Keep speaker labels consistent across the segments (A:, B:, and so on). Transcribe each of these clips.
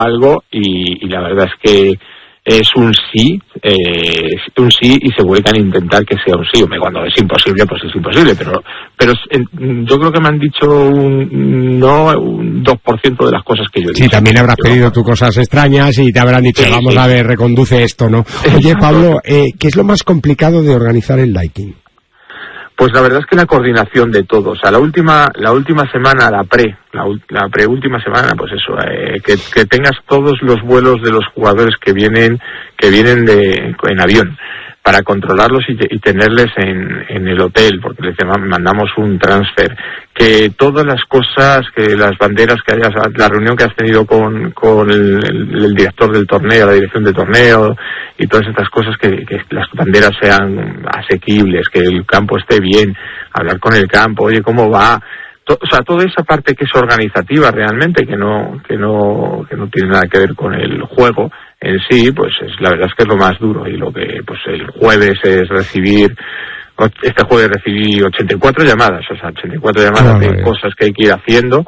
A: algo y la verdad es que es un sí y se vuelcan a intentar que sea un sí. Cuando es imposible, pues es imposible, pero yo creo que me han dicho un 2% de las cosas que yo he dicho.
B: Sí, también habrás pedido tú cosas extrañas y te habrán dicho, vamos a ver, reconduce esto, ¿no? Oye, Pablo, ¿qué es lo más complicado de organizar el Daikin?
A: Pues la verdad es que la coordinación de todo. O sea, la última semana, la pre-última semana, pues eso, que tengas todos los vuelos de los jugadores que vienen en avión, para controlarlos y tenerles en el hotel, porque les mandamos un transfer, que todas las cosas, que las banderas que hayas, la reunión que has tenido con el director del torneo, la dirección del torneo, y todas estas cosas, que las banderas sean asequibles, que el campo esté bien, hablar con el campo, oye, ¿cómo va? O sea, toda esa parte que es organizativa realmente, que no tiene nada que ver con el juego en sí, pues la verdad es que es lo más duro. Y lo que pues el jueves es este jueves recibí 84 llamadas, o sea, 84 llamadas de cosas que hay que ir haciendo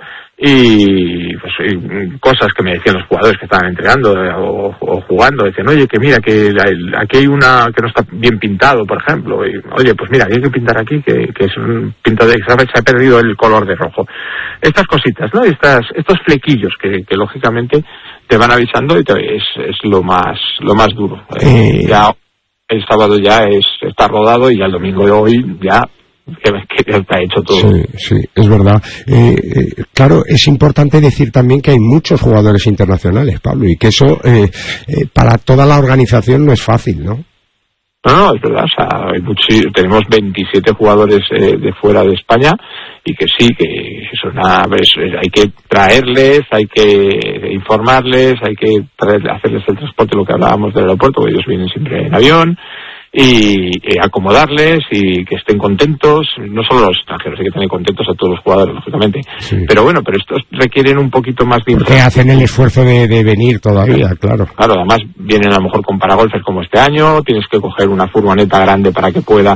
A: y pues cosas que me decían los jugadores que estaban entrenando o jugando, decían, oye, que mira, que aquí hay una que no está bien pintado, por ejemplo, y, oye, pues mira, hay que pintar aquí, que es un pintado de se ha perdido el color de rojo. Estas cositas, ¿no? Estos flequillos que lógicamente te van avisando y es lo más duro. Ya el sábado ya está rodado y ya el domingo de hoy ya que está hecho todo.
B: Sí, es verdad. Claro, es importante decir también que hay muchos jugadores internacionales, Pablo, y que eso para toda la organización no es fácil, ¿no?
A: No, es verdad, o sea, tenemos 27 jugadores de fuera de España y que sí, que eso hay que traerles, hay que informarles, hay que hacerles el transporte, lo que hablábamos del aeropuerto, porque ellos vienen siempre en avión, y acomodarles y que estén contentos, no solo los extranjeros, hay que tener contentos a todos los jugadores, lógicamente, pero estos requieren un poquito más de
B: porque hacen el esfuerzo de venir todavía, claro,
A: además vienen a lo mejor con paragolfers como este año, tienes que coger una furgoneta grande para que pueda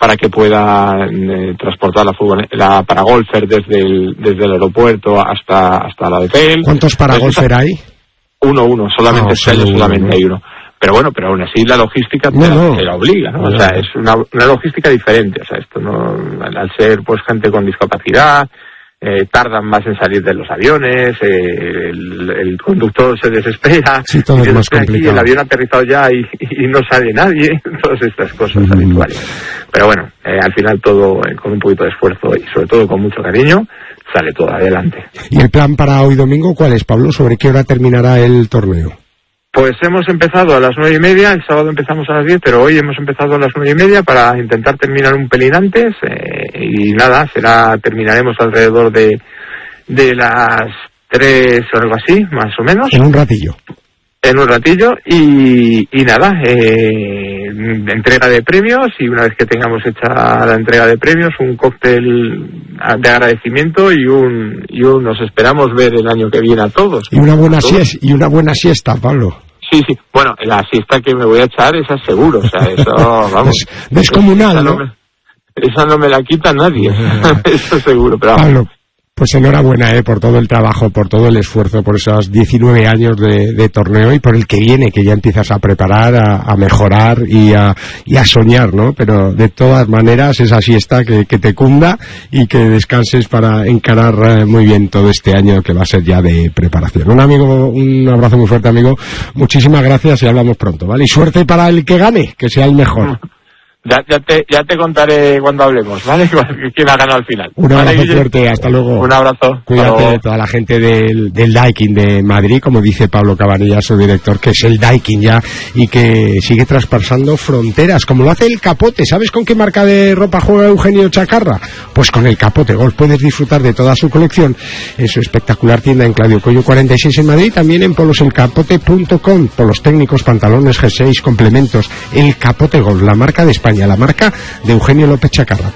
A: transportar la paragolfer desde el aeropuerto hasta la hotel.
B: ¿Cuántos paragolfer hay?
A: Uno, solamente solamente hay uno. Pero aún así la logística te la obliga, ¿no? O sea, es una logística diferente. O sea, esto no, al ser pues gente con discapacidad, tardan más en salir de los aviones, el conductor se desespera,
B: sí, todo es más complicado.
A: Aquí el avión ha aterrizado ya y no sale nadie, todas estas cosas habituales. Pero bueno, al final todo con un poquito de esfuerzo y sobre todo con mucho cariño, sale todo adelante.
B: ¿Y el plan para hoy domingo cuál es, Pablo? ¿Sobre qué hora terminará el torneo?
A: Pues hemos empezado a las 9:30, el sábado empezamos a las 10, pero hoy hemos empezado a las 9:30 para intentar terminar un pelín antes, y nada, terminaremos alrededor de las 3 o algo así, más o menos.
B: En un ratillo, y nada, entrega de premios, y una vez que tengamos hecha la entrega de premios, un cóctel de agradecimiento y nos esperamos ver el año que viene a todos. Y una buena siesta, Pablo.
A: Sí, bueno, la siesta que me voy a echar, esa seguro, o sea, eso, vamos.
B: Descomunal, ¿no?
A: Esa no me la quita nadie, eso seguro, pero
B: Pablo, pues enhorabuena por todo el trabajo, por todo el esfuerzo, por esos 19 años de torneo y por el que viene, que ya empiezas a preparar, a mejorar y a soñar, ¿no? Pero de todas maneras, esa siesta que te cunda y que descanses para encarar muy bien todo este año que va a ser ya de preparación. Un abrazo muy fuerte, amigo. Muchísimas gracias y hablamos pronto, ¿vale? Y suerte para el que gane, que sea el mejor.
A: Ya te contaré cuando hablemos, ¿vale? Quién ha ganado al final.
B: Un abrazo fuerte, hasta luego.
A: Un abrazo.
B: Cuídate de toda la gente del Daikin de Madrid, como dice Pablo Cabanillas, su director, que es el Daikin ya, y que sigue traspasando fronteras, como lo hace el Capote. ¿Sabes con qué marca de ropa juega Eugenio Chacarra? Pues con el Capote Golf. Puedes disfrutar de toda su colección en su espectacular tienda en Claudio Coello 46 en Madrid, también en poloselcapote.com, polos técnicos, pantalones, jerseys, complementos. El Capote Golf, la marca de España, la marca de Eugenio López Chacarra,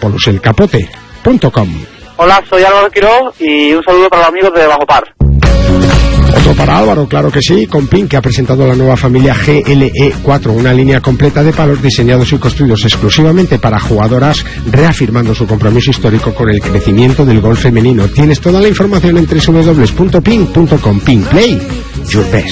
B: poloselcapote.com.
C: Hola, soy Álvaro Quiró y un saludo para los amigos de Bajo Par.
B: Otro para Álvaro, claro que sí, con PIN, que ha presentado la nueva familia GLE4, una línea completa de palos diseñados y construidos exclusivamente para jugadoras, reafirmando su compromiso histórico con el crecimiento del golf femenino. Tienes toda la información en www.pin.com. PIN Play, your best.